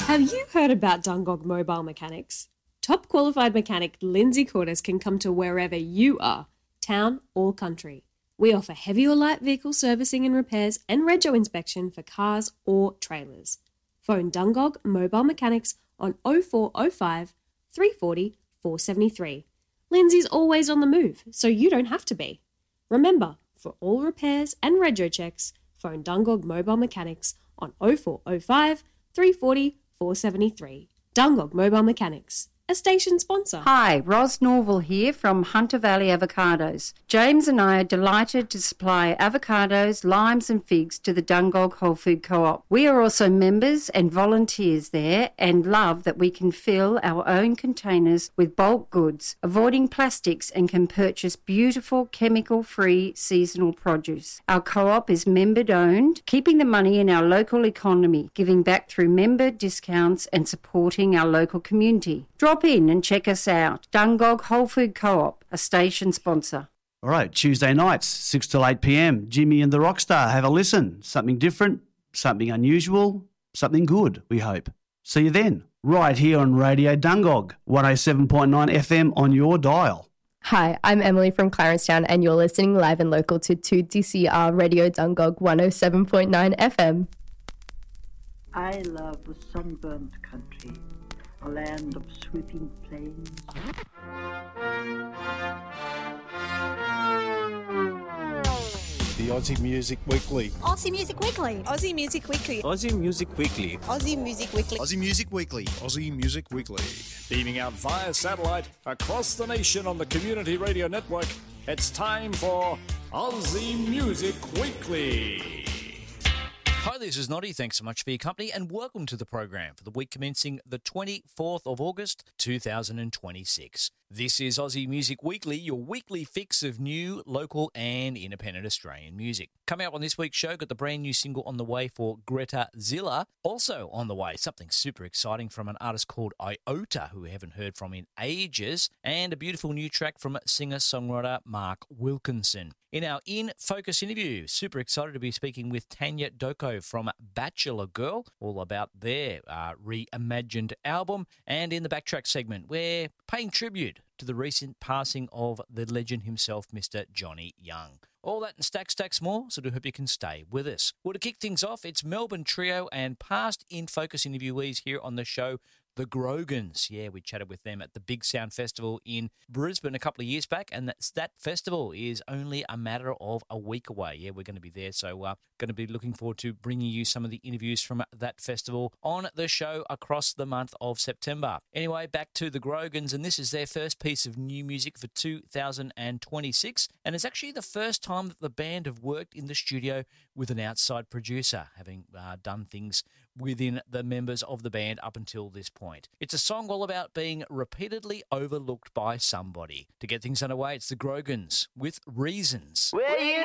Have you heard about Dungog Mobile Mechanics? Top qualified mechanic Lindsay Cordes can come to wherever you are, town or country. We offer heavy or light vehicle servicing and repairs and rego inspection for cars or trailers. Phone Dungog Mobile Mechanics on 0405 340 473. Lindsay's always on the move, so you don't have to be. Remember, for all repairs and rego checks, phone Dungog Mobile Mechanics on 0405 340 473. Dungog Mobile Mechanics, a station sponsor. Hi, Ros Norval here from Hunter Valley Avocados. James and I are delighted to supply avocados, limes and figs to the Dungog Whole Food Co-op. We are also members and volunteers there and love that we can fill our own containers with bulk goods, avoiding plastics, and can purchase beautiful chemical-free seasonal produce. Our co-op is member-owned, keeping the money in our local economy, giving back through member discounts and supporting our local community. Drop in and check us out. Dungog Whole Food Co-op, a station sponsor. All right, Tuesday nights, 6 till 8 p.m. Jimmy and the Rockstar. Have a listen. Something different, something unusual, something good, we hope. See you then, right here on Radio Dungog, 107.9 FM on your dial. Hi, I'm Emily from Clarencetown and you're listening live and local to 2DCR Radio Dungog 107.9 FM. I love the sunburnt country, a land of sweeping plains. The Aussie Music Weekly. Aussie Music Weekly. Aussie Music Weekly. Aussie Music Weekly. Aussie Music Weekly. Aussie Music Weekly. Aussie Music Weekly. Beaming out via satellite across the nation on the Community Radio Network, it's time for Aussie Music Weekly. Hi, this is Noddy. Thanks so much for your company and welcome to the program for the week commencing the 24th of August 2026. This is Aussie Music Weekly, your weekly fix of new, local and independent Australian music. Coming up on this week's show, got the brand new single on the way for Greta Zilla. Also on the way, something super exciting from an artist called Iota, who we haven't heard from in ages, and a beautiful new track from singer-songwriter Mark Wilkinson. In our In Focus interview, super excited to be speaking with Tanya Doko from Bachelor Girl, all about their reimagined album. And in the Backtrack segment, we're paying tribute to the recent passing of the legend himself, Mr. Johnny Young. All that and stacks more, so I do hope you can stay with us. Well, to kick things off, it's Melbourne trio and past In Focus interviewees here on the show, the Grogans. Yeah, we chatted with them at the Big Sound Festival in Brisbane a couple of years back, and that festival is only a matter of a week away. Yeah, we're going to be there, so going to be looking forward to bringing you some of the interviews from that festival on the show across the month of September. Anyway, back to the Grogans, and this is their first piece of new music for 2026, and it's actually the first time that the band have worked in the studio with an outside producer, having done things within the members of the band up until this point. It's a song all about being repeatedly overlooked by somebody. To get things underway, it's the Grogans with Reasons. Well, you